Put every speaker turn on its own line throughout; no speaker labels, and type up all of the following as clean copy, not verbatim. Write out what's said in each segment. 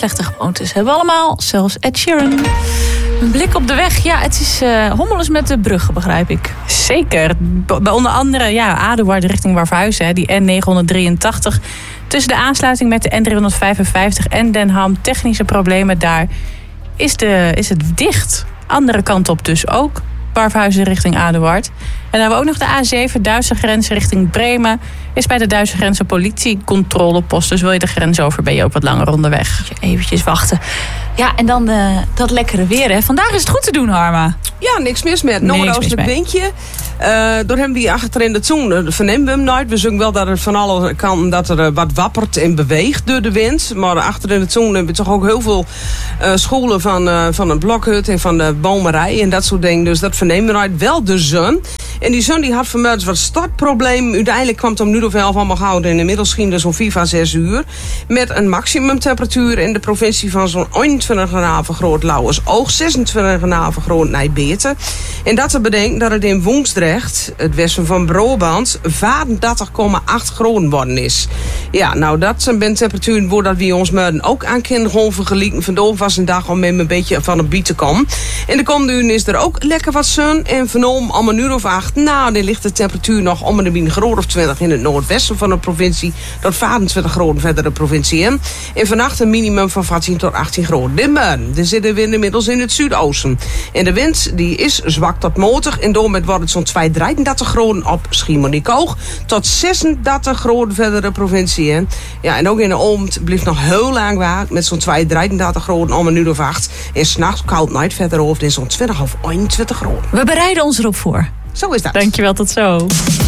slechte gewoontes hebben we allemaal, zelfs Ed Sheeran. Een blik op de weg, ja, het is hommeles met de bruggen, begrijp ik.
Zeker. Onder andere Aduard richting Warfhuizen, die N983. Tussen de aansluiting met de N355 en Den Ham, technische problemen daar, is het dicht. Andere kant op dus ook. Warfhuizen richting Aduard. En dan hebben we ook nog de A7, Duitse grens richting Bremen. Is bij de Duitse grens een politiecontrolepost. Dus wil je de grens over, ben je ook wat langer onderweg.
Eventjes wachten. Ja, en dan dat lekkere weer, hè. Vandaag is het goed te doen, Harma.
Ja, niks mis met. Noordoostelijk windje. Door hem die achterin de zon vernemen we hem nooit. We zien wel dat er van alle kanten dat er wat wappert en beweegt door de wind. Maar achterin de zon hebben we toch ook heel veel scholen van een blokhut en van de bomerij en dat soort dingen. Dus dat vernemen we nooit. Wel de zon. En die zon die had vanmiddag wat startprobleem. Uiteindelijk kwam het om nu of 11 allemaal gehouden. En inmiddels ging dus om 4 à 6 uur. Met een maximumtemperatuur in de provincie van zo'n 21 graden groot Lauwersoog, 26 graden groot Nijbeerte. En dat te bedenken dat het in Woensdrecht, het westen van Brabant, 34,8 graden worden is. Ja, nou dat zijn temperaturen waar we ons met ook aan kunnen gewoon vergelijken. Vandaag was een dag om met een beetje van een biet te komen. En de komende uur is er ook lekker wat zon. En vanavond om een uur of 8, nou, dan ligt de temperatuur nog om een graad of 20 in het noordwesten van de provincie. Tot 24 graden verder de provincie in. En vannacht een minimum van 14 tot 18 graden. Er zitten we inmiddels in het zuidoosten. En de wind die is zwak tot matig. En daarmee wordt het zo'n 33 graden op Schiermonnikoog. Tot 36 graden verder de provincie in. Ja, en ook in de ochtend blijft nog heel lang waar. Met zo'n 33 graden om een uur of 8. En s'nachts koud night verder hoofd in zo'n 20 of 21 graden.
We bereiden ons erop voor.
Zo is dat.
Dankjewel, tot zo.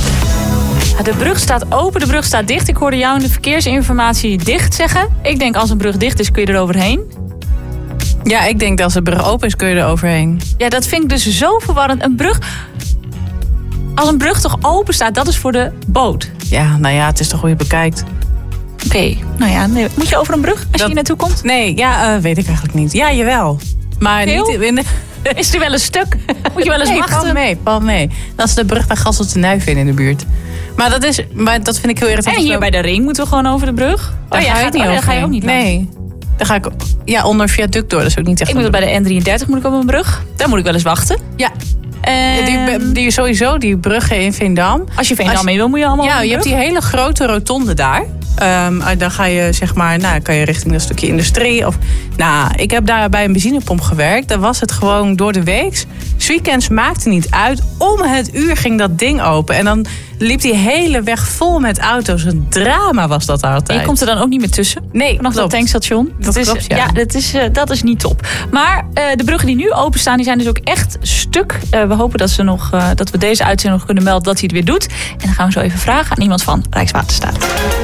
De brug staat open, de brug staat dicht. Ik hoorde jou in de verkeersinformatie dicht zeggen. Ik denk als een brug dicht is, kun je er overheen.
Ja, ik denk dat als de brug open is, kun je er overheen.
Ja, dat vind ik dus zo verwarrend. Als een brug toch open staat, dat is voor de boot.
Ja, nou ja, het is toch hoe je bekijkt.
Oké, nou ja, nee. Moet je over een brug als je hier naartoe komt?
Nee, weet ik eigenlijk niet. Ja, jawel. Maar
Heel?
niet in de...
Is er wel een stuk? Moet je wel eens wachten?
Val mee. Dat is de brug bij Gasselt-de-Nuiven in de buurt. Maar dat vind ik heel irritant.
En hier bij de ring moeten we gewoon over de brug?
Daar
ga je ook niet langs.
Nee. Dan ga ik onder viaduct door. Dat is ook niet echt.
Ik moet bij de N33 moet ik op een brug. Daar moet ik wel eens wachten.
Ja. Die sowieso, die bruggen in Veendam.
Als je Veendam mee wil, moet je allemaal
Ja, je hebt die hele grote rotonde daar. Dan ga je kan je richting dat stukje industrie. Ik heb daar bij een benzinepomp gewerkt. Daar was het gewoon door de week. 's Weekends maakte niet uit. Om het uur ging dat ding open. En dan liep die hele weg vol met auto's. Een drama was dat altijd.
En je komt er dan ook niet meer tussen?
Nee,
vanaf dat tankstation?
Dat klopt, ja.
Dat is niet top. Maar de bruggen die nu openstaan, die zijn dus ook echt stuk. We hopen dat we deze uitzending nog kunnen melden dat hij het weer doet. En dan gaan we zo even vragen aan iemand van Rijkswaterstaat.